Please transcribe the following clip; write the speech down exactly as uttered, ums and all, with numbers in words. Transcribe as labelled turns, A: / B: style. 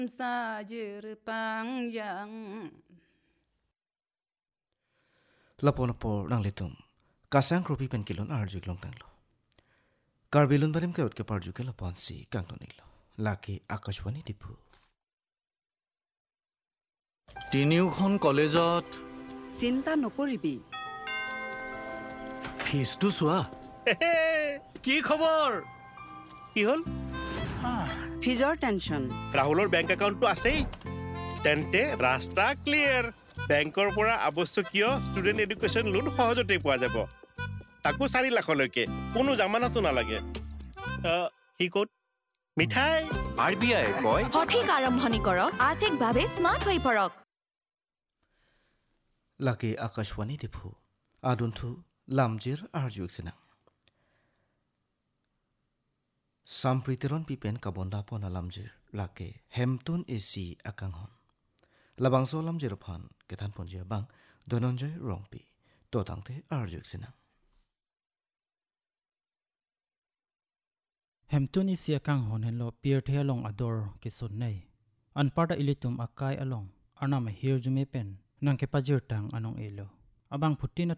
A: Sajir pangjang
B: Lapo na po nang litum kasang kropi pen kilon arjuk long tanglo Karbilon barim kerot ke parju ke lapon si kang to nilo laki Akashwani dipu
C: তিনিওখন কলেজত
D: চিন্তা নকৰিবি
C: ফিজটো চোৱা কি খবৰ
E: কি হল
D: ফিজৰ tension
E: ৰাহুলৰ বেংক একাউণ্টটো আছেই তেন্তে ৰাস্তা ক্লিয়াৰ বেংকৰ পৰা আৱশ্যকীয় ষ্টুডেণ্ট এডুকেশ্যন লোন সহজতে পোৱা যাব তাকো চাৰি লাখলৈকে কোনো জামানতো নালাগে সি ক'ত মিঠাই
C: আৰ বি আই কয়
F: সঠিক আৰম্ভণি কৰক আৰ্থিকভাৱে স্মাৰ্ট হৈ পৰক
B: laki Akashwani dipu aduntu lamjir arjuk sinang Sampritiron pipen kabonda pon lamjir laki Hemtun isi akanghon labangso lamjir phan ketan ponjia bang Dononjoy rongpi totangte arjuk sinang
G: Hemtun isi akanghon hello pirthe along ador ke sonnai anparta ilitum akai along arnam hirjume pen nang ke pajir tang anong elo abang putin